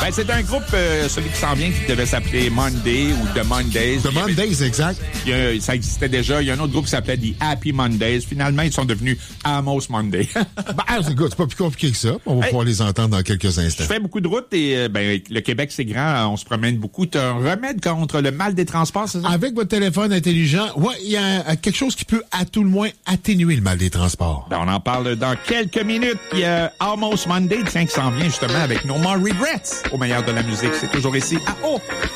Ben, c'est un groupe, celui qui s'en vient, qui devait s'appeler Monday ou The Mondays. The Mondays, exact. Ça existait déjà. Il y a un autre groupe qui s'appelait The Happy Mondays. Finalement, ils sont devenus Amos Monday. C'est pas plus compliqué que ça. On va pouvoir les entendre dans quelques instants. Je fais beaucoup de routes et le Québec, c'est grand. On se promène beaucoup. Tu as un remède contre le mal des transports, c'est ça? Avec votre téléphone intelligent, il y a quelque chose qui peut, à tout le moins, atténuer le mal des transports. Ben, on en parle dans quelques minutes. Il y a Almost Monday, qui s'en vient justement avec No More Regrets. Au meilleur de la musique, c'est toujours ici à